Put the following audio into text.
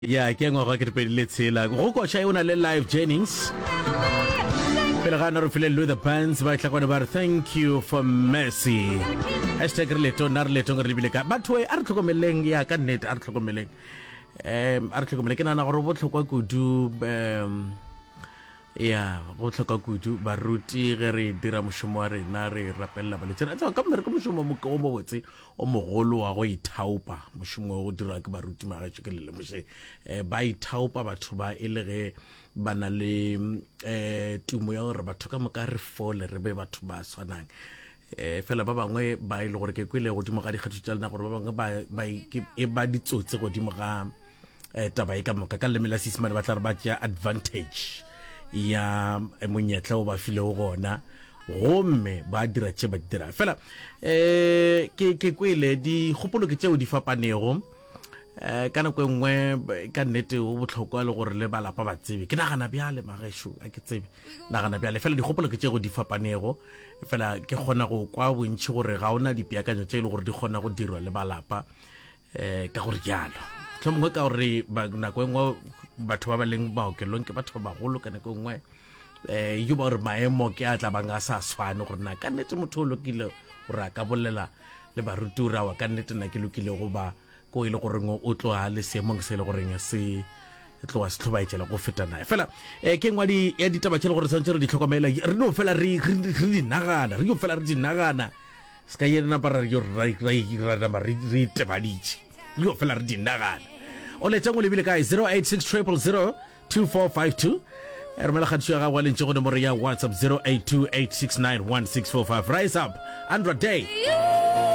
Ya ke ngwa ke re le tshela go go tsha yona le live Jennings pele ga no re file lo the pants ba tla kwana ba thank you for mercy #re leto re lebile ka batho a re tlhokomeleng ya ka net a re tlhokomeleng ke nana gore bo tlhokwa kudu ya go tlhoka kudu baruti ge re dira moshomo wa rena re rapella ba letsena tsa ka mmere ko moshomo mo go botse o mogolo wa go ithaupa moshomo go dira ke baruti ma ga tshikelele mose ba ithaupa batho ba ile ge bana le tumo ya gore batho ka moka re fole re be batho ba swanang fela ba bangwe ba ile gore ke kwele go dimo ga dikgatho tsa lena gore ba bangwe ba ditsotse go dimo ga taba e ka moka ka lemela sisimane ba tla re ba tja advantage ya monyetla o ba file o gona gomme ba dira tše ba dira fela ke kwele di kgopolo ke tšeo di fapanego ka nako nngwe ka nnete o botlhokwa le gore le balapa ba tsebe ke nagana bjale magesho a ke tsebe nagana bjale fela di kgopolo ke tšeo di fapanego fela ke kgona go kwa bontši gore ga ona dipeakanyo tše e le gore di kgona go dirwa le balapa ka gore jalo tlho mongwe ka gore nako engwe batho ba ba leng baokelong ke batho ba bagolo ka nako engwe yo ba gore maemo ke a tla bang a sa swane gore na ka nnete motho o lokile gore a ka bolela le baruti ora wa ka nnete na ke lokile go ba ko ile gore o tloa le seemong se le goreng se tloa se tlhobaetšela go feta nae fela ke ngwa ya ditaba tšele gore tshwanetse re di tlhokomela re no fela re di nagana se ka yena para yo re tebaditše yo fela re di nagana o le tsengo le bile ka 086 000 2452 romela khatšo ya gago lentše go nomoro ya WhatsApp 0828691645 rise up Andra Day